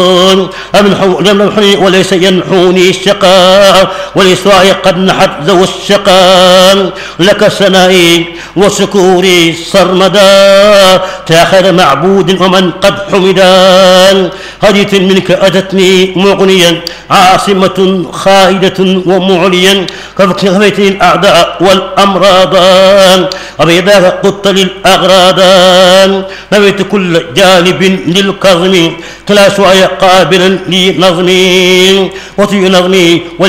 يمنحني وليس ينحوني الشقاء ولسواي قد نحت ذو الشقاء لك سنائي وشكوري سرمدا تاخر معبود ومن قد حمدا هديت منك أتتني مغنيا عاصمة خائدة ومعليا كفيتني الأعداء والأمراض أبيضاك قدت للأغراض نبيت كل جانب للكظم كلا سواي قابلا لنظمي وطي نظمي